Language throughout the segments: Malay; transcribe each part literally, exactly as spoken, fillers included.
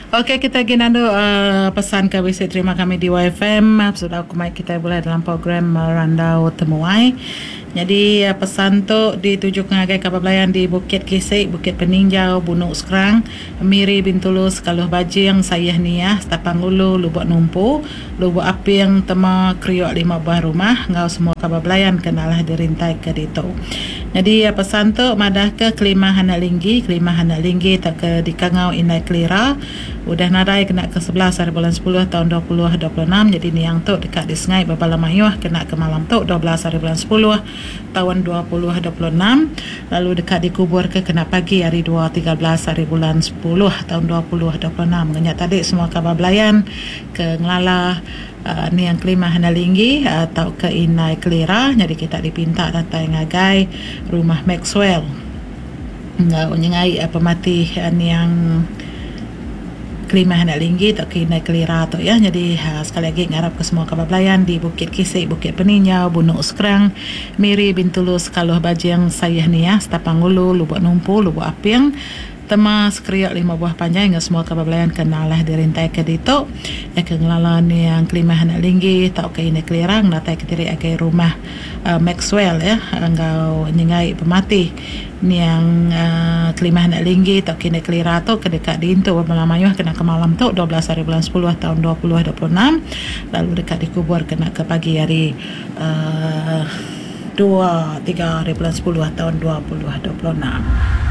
Okey, kita ginando uh, pesan ke wisi terima kami di Y F M. Sudah kumai kita boleh dalam program uh, Randau Temuai. Jadi uh, pesan tu dituju ngagai kabablayan di Bukit Kisik, Bukit Peninjau, Bunuk Sekerang, Miri Bintulus, Kaluh Bajing, Sayah Niah, Setapang Ulu, Lubuk Numpu, Lubuk Aping, Tema Kriok lima buah rumah, ngau semua kabablayan kenalah dirintai ke ditu. Jadi uh, pesan tu madah ke kelima Hanak Linggi, kelima Hanak Linggi tak ke dikangau inai kelira. Udah nadai kena ke sebelas hari bulan sepuluh tahun dua puluh dua puluh enam. Jadi ni yang tu dekat di Sengai Baba Lamayuh kena ke malam tu dua belas hari bulan sepuluh tahun dua puluh dua puluh enam. Lalu dekat di kubur ke kena pagi hari dua tiga belas hari bulan sepuluh tahun dua puluh dua puluh enam. Ngenyak tadi semua kabar belayan ke ngelala uh, ni yang kelima Hanak Linggi atau uh, ke inai kelira. Jadi kita dipinta datang ngagai rumah Maxwell. Enggak nyengai apa mati uh, ni yang kelima Hanak Linggi tak kena kelira tu ya. Jadi ha, sekali lagi ngarap ke semua kabablayan di Bukit Kisik, Bukit Peninjau, Bunuk Sekerang, Miri Bintulus, Kaluh Bajing, Sayah Niah, Setapang Ulu, Lubuk Numpu, Lubuk Aping, Tema Sekeriak lima buah panjang dengan semua kabablayan kenalah dirintai ke ditu. Ya ke ngelalan yang kelima Hanak Linggi tak ke ini kelirang natai ke diri agai rumah uh, Maxwell ya. Engkau nyengai pemati ni yang uh, kelima Hanak Linggi tak kena kelira tu ke dekat di Intu Baba Lamayuh kena ke malam tu dua belas hari bulan sepuluh tahun dua puluh dua puluh enam. Lalu dekat di kubur kena ke pagi hari uh, dua tiga hari bulan sepuluh tahun dua puluh dua puluh enam.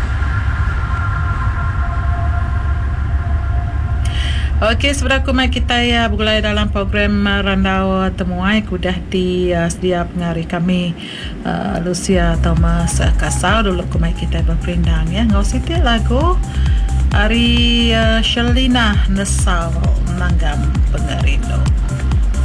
Okey, sebelah kumai kita ya bergulai dalam program uh, Randau Temuai kudah di uh, sedia pengari kami uh, Lucia Thomas uh, Kasau dulu kumai kita berperindang ya. Ngau siti lagu Ari uh, Shelina Nesal Nanggam.